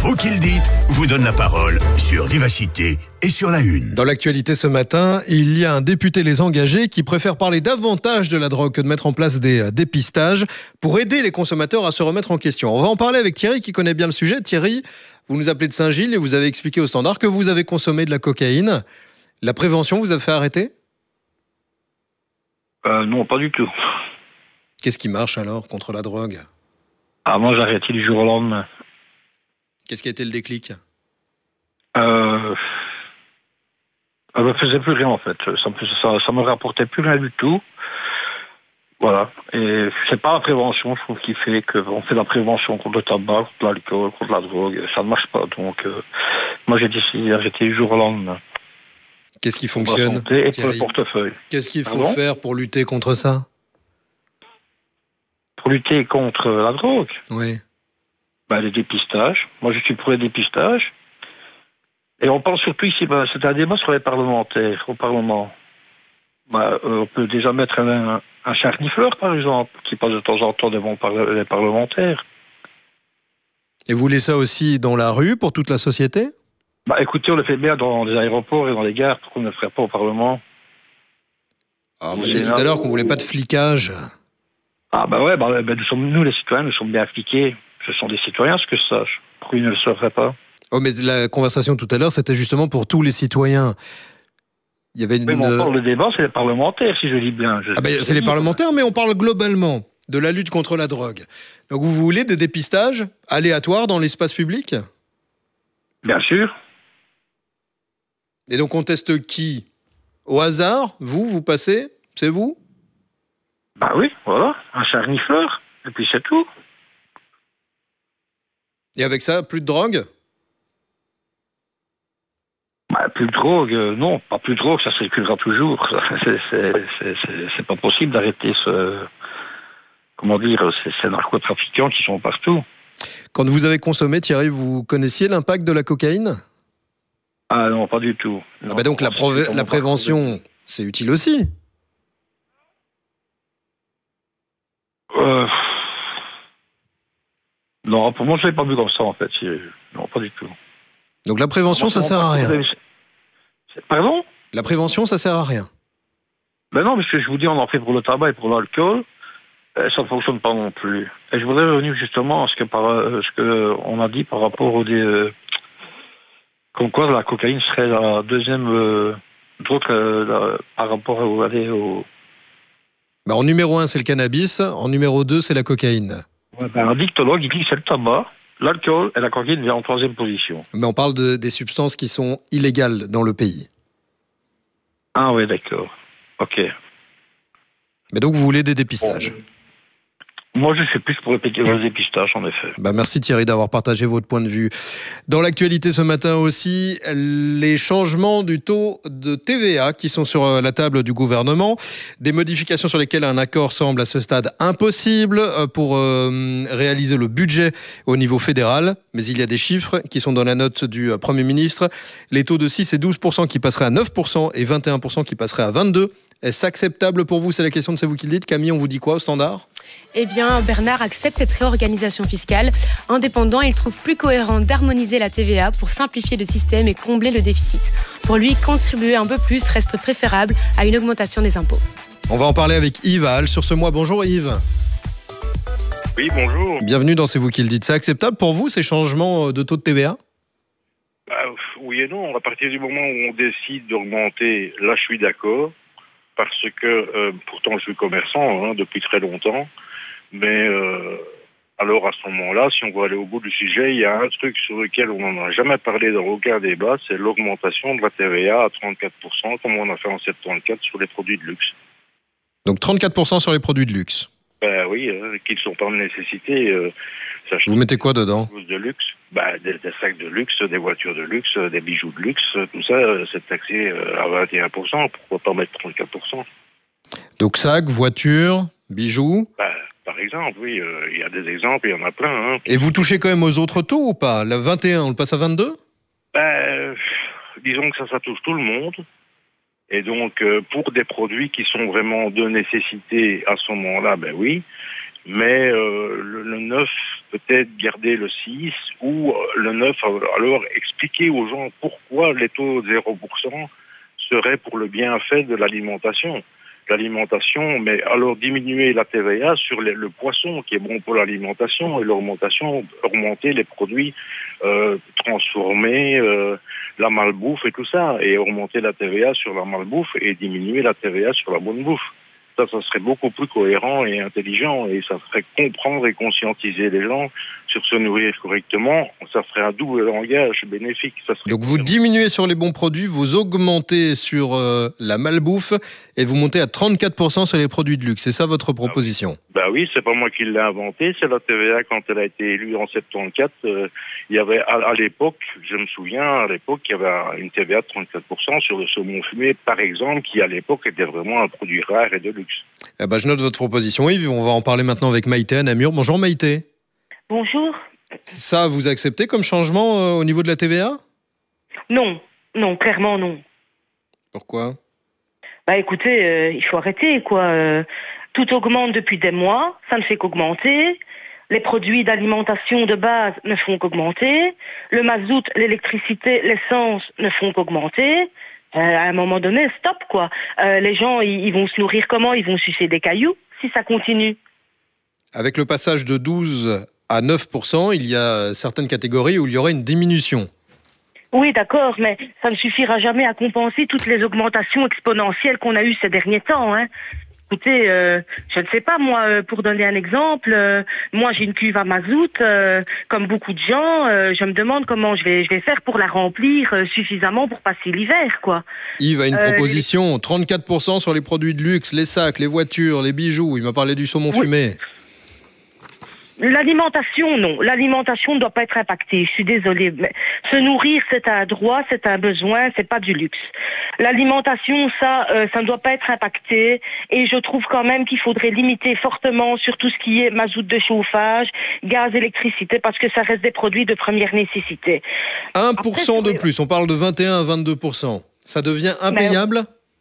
Vous qui le dites vous donne la parole sur Vivacité et sur La Une. Dans l'actualité ce matin, il y a un député Les Engagés qui préfère parler davantage de la drogue que de mettre en place des dépistages pour aider les consommateurs à se remettre en question. On va en parler avec Thierry qui connaît bien le sujet. Thierry, vous nous appelez de Saint-Gilles et vous avez expliqué au Standard que vous avez consommé de la cocaïne. La prévention vous a fait arrêter ? Non, pas du tout. Qu'est-ce qui marche alors contre la drogue ? Moi, j'ai arrêté du jour au lendemain. Qu'est-ce qui a été le déclic ? Elle me faisait plus rien, en fait. Ça me rapportait plus rien du tout. Voilà. Et c'est pas la prévention, je trouve, qui fait qu'on fait de la prévention contre le tabac, contre l'alcool, contre la drogue. Ça ne marche pas. Donc, moi, j'ai décidé d'arrêter du jour au lendemain. Qu'est-ce qui fonctionne, pour la santé et Thierry, pour le portefeuille. Qu'est-ce qu'il faut faire pour lutter contre ça ? Pour lutter contre la drogue ? Oui. Les dépistages. Moi, je suis pour les dépistages. Et on parle surtout ici, c'est un débat sur les parlementaires, au Parlement. On peut déjà mettre un charnifleur, par exemple, qui passe de temps en temps devant les parlementaires. Et vous voulez ça aussi dans la rue, pour toute la société ? Écoutez, on le fait bien dans les aéroports et dans les gares, pourquoi on ne le ferait pas au Parlement ? Vous avez dit tout à l'heure qu'on ne voulait pas de flicage. Nous, les citoyens, nous sommes bien appliqués. Ce sont des citoyens, ce que je sache. Pourquoi ils ne le sauraient pas ? Oh, mais la conversation tout à l'heure, c'était justement pour tous les citoyens. Il y avait Oui, mais on parle de débat, c'est les parlementaires, si je lis bien. C'est les parlementaires, mais on parle globalement de la lutte contre la drogue. Donc vous voulez des dépistages aléatoires dans l'espace public ? Bien sûr. Et donc on teste qui ? Au hasard ? Vous passez ? C'est vous ? Oui, voilà. Un charnifleur. Et puis c'est tout. Et avec ça, plus de drogue ? Plus de drogue, non, pas plus de drogue, ça circulera toujours. C'est pas possible d'arrêter ces narcotrafiquants qui sont partout. Quand vous avez consommé, Thierry, vous connaissiez l'impact de la cocaïne ? Non, pas du tout. Non, donc la prévention, c'est utile aussi. Non, pour moi, je l'ai pas vu comme ça, en fait. Non, pas du tout. Donc la prévention, ça sert à rien. Pardon ? La prévention, ça sert à rien. Non, parce que je vous dis, on en fait pour le tabac et pour l'alcool. Ça ne fonctionne pas non plus. Et je voudrais revenir justement à ce que on a dit par rapport comme quoi la cocaïne serait la deuxième drogue par rapport en numéro 1, c'est le cannabis. En numéro 2, c'est la cocaïne. Un dictologue, il dit que c'est le tabac, l'alcool et la cocaïne vient en troisième position. Mais on parle des substances qui sont illégales dans le pays. Ah oui, d'accord. Ok. Mais donc vous voulez des dépistages ? Moi, je suis plus pour le dépistage, en effet. Merci Thierry d'avoir partagé votre point de vue. Dans l'actualité ce matin aussi, les changements du taux de TVA qui sont sur la table du gouvernement. Des modifications sur lesquelles un accord semble à ce stade impossible pour réaliser le budget au niveau fédéral. Mais il y a des chiffres qui sont dans la note du Premier ministre. Les taux de 6 et 12% qui passeraient à 9% et 21% qui passeraient à 22%. Est-ce acceptable pour vous ? C'est la question de C'est vous qui le dites. Camille, on vous dit quoi au Standard ? Eh bien, Bernard accepte cette réorganisation fiscale. Indépendant, il trouve plus cohérent d'harmoniser la TVA pour simplifier le système et combler le déficit. Pour lui, contribuer un peu plus reste préférable à une augmentation des impôts. On va en parler avec Yves à Halle sur ce mois. Bonjour Yves. Oui, bonjour. Bienvenue dans C'est vous qui le dites. C'est acceptable pour vous ces changements de taux de TVA ? Oui et non. À partir du moment où on décide d'augmenter, là je suis d'accord. Parce que, pourtant je suis commerçant depuis très longtemps, mais alors à ce moment-là, si on veut aller au bout du sujet, il y a un truc sur lequel on n'en a jamais parlé dans aucun débat, c'est l'augmentation de la TVA à 34%, comme on a fait en 74 sur les produits de luxe. Donc 34% sur les produits de luxe ? Oui, qui ne sont pas de nécessité. Vous mettez quoi dedans ? De luxe, des sacs de luxe, des voitures de luxe, des bijoux de luxe, tout ça, c'est taxé à 21%. Pourquoi pas mettre 34%? Donc sacs, voitures, bijoux. Par exemple, oui, il y a des exemples, il y en a plein. Et vous touchez quand même aux autres taux ou pas ? La 21, on le passe à 22 ? Disons que ça touche tout le monde. Et donc, pour des produits qui sont vraiment de nécessité à ce moment-là, oui. mais le 9, peut-être garder le 6, ou le 9, alors expliquer aux gens pourquoi les taux de 0% seraient pour le bienfait de l'alimentation. L'alimentation, mais alors diminuer la TVA sur le poisson qui est bon pour l'alimentation et augmenter les produits transformés, la malbouffe et tout ça, et augmenter la TVA sur la malbouffe et diminuer la TVA sur la bonne bouffe. Ça serait beaucoup plus cohérent et intelligent, et ça ferait comprendre et conscientiser les gens sur se nourrir correctement. Ça ferait un double langage bénéfique. Donc vous diminuez sur les bons produits, vous augmentez sur la malbouffe et vous montez à 34% sur les produits de luxe. C'est ça votre proposition? Bah oui, c'est pas moi qui l'ai inventé, c'est la TVA quand elle a été élue en 74. Il y avait à l'époque, je me souviens, à l'époque, il y avait une TVA de 34% sur le saumon fumé, par exemple, qui à l'époque était vraiment un produit rare et de luxe. Eh ben, je note votre proposition, Yves. On va en parler maintenant avec Maïté à Namur. Bonjour Maïté. Bonjour. Ça, vous acceptez comme changement au niveau de la TVA? Non, clairement non. Pourquoi? Bah écoutez, il faut arrêter quoi. Tout augmente depuis des mois, ça ne fait qu'augmenter. Les produits d'alimentation de base ne font qu'augmenter. Le mazout, l'électricité, l'essence ne font qu'augmenter. À un moment donné, stop quoi. Les gens, ils vont se nourrir comment? Ils vont sucer des cailloux si ça continue. Avec le passage de 12 à 9%, il y a certaines catégories où il y aurait une diminution. Oui, d'accord, mais ça ne suffira jamais à compenser toutes les augmentations exponentielles qu'on a eues ces derniers temps. Écoutez, je ne sais pas, moi, pour donner un exemple, moi j'ai une cuve à mazout, comme beaucoup de gens, je me demande comment je vais faire pour la remplir suffisamment pour passer l'hiver, quoi. Yves a une proposition, 34% sur les produits de luxe, les sacs, les voitures, les bijoux, il m'a parlé du saumon fumé. L'alimentation, non. L'alimentation ne doit pas être impactée. Je suis désolée. Mais se nourrir, c'est un droit, c'est un besoin, c'est pas du luxe. L'alimentation, ça ne doit pas être impacté. Et je trouve quand même qu'il faudrait limiter fortement sur tout ce qui est mazout de chauffage, gaz, électricité, parce que ça reste des produits de première nécessité. 1% de plus. On parle de 21 à 22%. Ça devient impayable?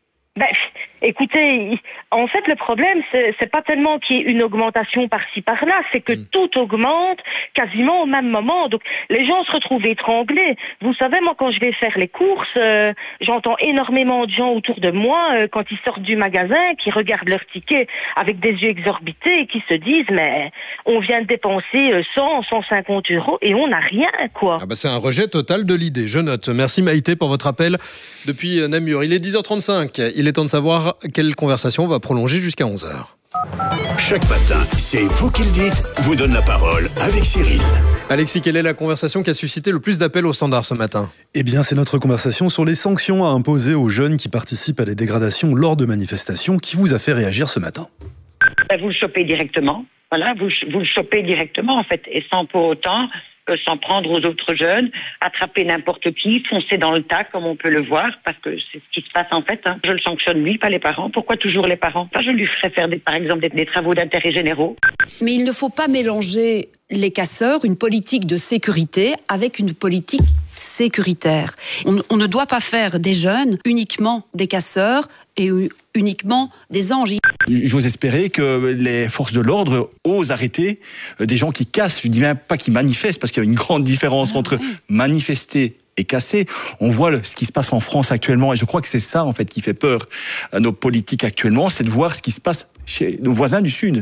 Écoutez, en fait, le problème, c'est pas tellement qu'il y ait une augmentation par-ci, par-là, c'est que tout augmente quasiment au même moment. Donc, les gens se retrouvent étranglés. Vous savez, moi, quand je vais faire les courses, j'entends énormément de gens autour de moi, quand ils sortent du magasin, qui regardent leur ticket avec des yeux exorbités et qui se disent, mais on vient de dépenser 100, 150 € et on n'a rien, quoi. C'est un rejet total de l'idée. Je note. Merci Maïté pour votre appel depuis Namur. Il est 10h35. Il est temps de savoir quelle conversation va prolonger jusqu'à 11h. Chaque matin, c'est vous qui le dites, vous donne la parole avec Cyril. Alexis, quelle est la conversation qui a suscité le plus d'appels au standard ce matin? Eh bien, c'est notre conversation sur les sanctions à imposer aux jeunes qui participent à des dégradations lors de manifestations qui vous a fait réagir ce matin. Vous le chopez directement, voilà, vous le chopez directement en fait, et sans pour autant s'en prendre aux autres jeunes, attraper n'importe qui, foncer dans le tas comme on peut le voir, parce que c'est ce qui se passe en fait. Je le sanctionne lui, pas les parents. Pourquoi toujours les parents? Je lui ferais faire par exemple des travaux d'intérêt généraux. Mais il ne faut pas mélanger les casseurs, une politique de sécurité, avec une politique sécuritaire. On ne doit pas faire des jeunes uniquement des casseurs et uniquement des anges. J'ose espérer que les forces de l'ordre osent arrêter des gens qui cassent. Je dis même pas qui manifestent, parce qu'il y a une grande différence entre manifester et casser. On voit ce qui se passe en France actuellement, et je crois que c'est ça en fait qui fait peur à nos politiques actuellement, c'est de voir ce qui se passe chez nos voisins du Sud.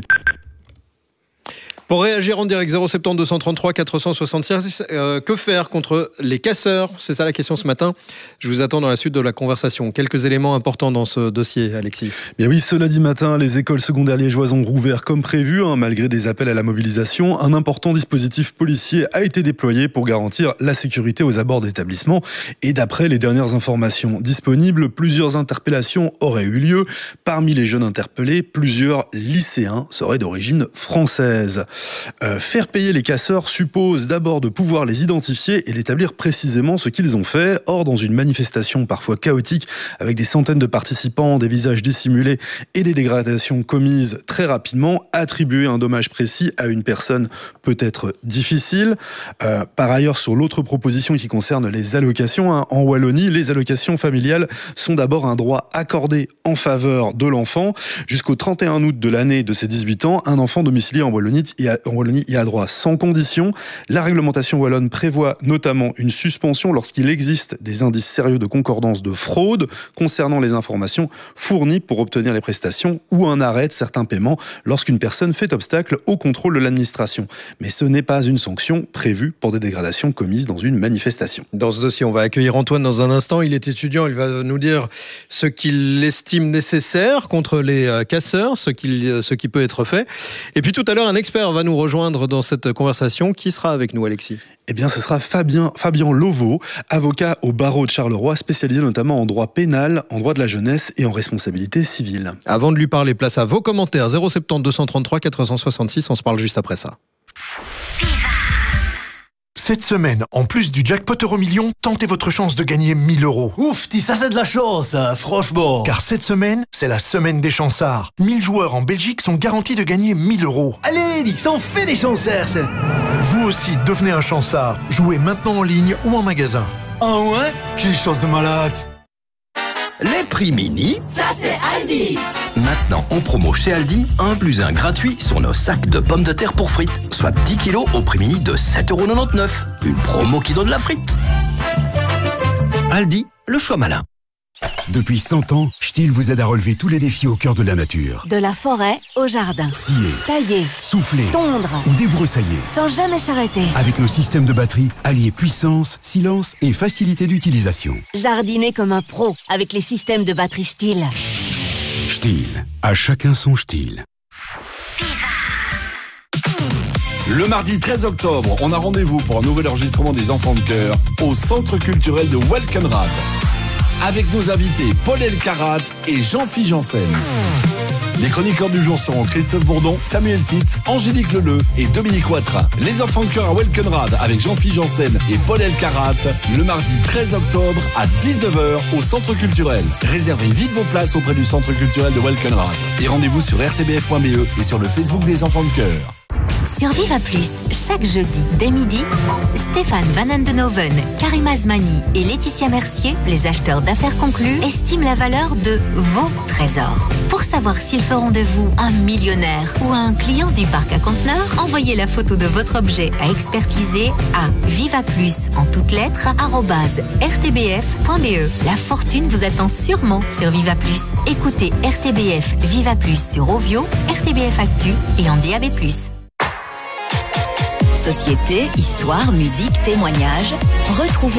Pour réagir en direct, 070 233 466, que faire contre les casseurs? C'est ça la question ce matin. Je vous attends dans la suite de la conversation. Quelques éléments importants dans ce dossier, Alexis. Bien oui, ce lundi matin, les écoles secondaires liégeoises ont rouvert comme prévu, malgré des appels à la mobilisation. Un important dispositif policier a été déployé pour garantir la sécurité aux abords d'établissements. Et d'après les dernières informations disponibles, plusieurs interpellations auraient eu lieu. Parmi les jeunes interpellés, plusieurs lycéens seraient d'origine française. Faire payer les casseurs suppose d'abord de pouvoir les identifier et d'établir précisément ce qu'ils ont fait. Or, dans une manifestation parfois chaotique, avec des centaines de participants, des visages dissimulés et des dégradations commises très rapidement, attribuer un dommage précis à une personne peut être difficile. Par ailleurs, sur l'autre proposition qui concerne les allocations, en Wallonie, les allocations familiales sont d'abord un droit accordé en faveur de l'enfant. Jusqu'au 31 août de l'année de ses 18 ans, un enfant domicilié en Wallonie y a droit sans condition. La réglementation wallonne prévoit notamment une suspension lorsqu'il existe des indices sérieux de concordance de fraude concernant les informations fournies pour obtenir les prestations ou un arrêt de certains paiements lorsqu'une personne fait obstacle au contrôle de l'administration. Mais ce n'est pas une sanction prévue pour des dégradations commises dans une manifestation. Dans ce dossier, on va accueillir Antoine dans un instant. Il est étudiant, il va nous dire ce qu'il estime nécessaire contre les casseurs, ce qui peut être fait. Et puis tout à l'heure, un expert va nous rejoindre dans cette conversation. Qui sera avec nous, Alexis ? Eh bien, ce sera Fabien Lauveau, avocat au barreau de Charleroi, spécialisé notamment en droit pénal, en droit de la jeunesse et en responsabilité civile. Avant de lui parler, place à vos commentaires. 070 233 466, on se parle juste après ça. Cette semaine, en plus du jackpot Euromillion, tentez votre chance de gagner 1000 €. Ouf, ça c'est de la chance, franchement. Car cette semaine, c'est la semaine des chansards. 1000 joueurs en Belgique sont garantis de gagner 1000 €. Allez, ça en fait des chansards, ça. Vous aussi, devenez un chansard. Jouez maintenant en ligne ou en magasin. Ah ouais? Quelle chance de malade. Les prix mini, ça c'est Aldi. Maintenant en promo chez Aldi, 1 + 1 gratuit sur nos sacs de pommes de terre pour frites, soit 10 kilos au prix mini de 7,99 €. Une promo qui donne la frite. Aldi, le choix malin. Depuis 100 ans, Stihl vous aide à relever tous les défis au cœur de la nature. De la forêt au jardin. Scier, tailler, souffler, tondre ou débroussailler. Sans jamais s'arrêter. Avec nos systèmes de batterie, alliés puissance, silence et facilité d'utilisation. Jardiner comme un pro avec les systèmes de batterie Stihl. Stihl, à chacun son Stihl. Le mardi 13 octobre, on a rendez-vous pour un nouvel enregistrement des Enfants de Cœur au Centre culturel de Welkenrad. Avec nos invités Paul Elkarat et Jean-Philippe Janssen. Les chroniqueurs du jour seront Christophe Bourdon, Samuel Titz, Angélique Leleu et Dominique Ouattara. Les Enfants de Cœur à Welkenrad avec Jean-Philippe Janssen et Paul Elkarat le mardi 13 octobre à 19h au Centre culturel. Réservez vite vos places auprès du Centre culturel de Welkenrad. Et rendez-vous sur rtbf.be et sur le Facebook des Enfants de Cœur. Sur Viva Plus, chaque jeudi, dès midi, Stéphane Van Andenhoven, Karim Azmani et Laetitia Mercier, les acheteurs d'affaires conclus, estiment la valeur de vos trésors. Pour savoir s'ils feront de vous un millionnaire ou un client du parc à conteneurs, envoyez la photo de votre objet à expertiser à vivaplus, en toutes lettres, @rtbf.be. La fortune vous attend sûrement sur Viva Plus. Écoutez RTBF Viva Plus sur Ovio, RTBF Actu et en DAB+. Société, histoire, musique, témoignages. Retrouvez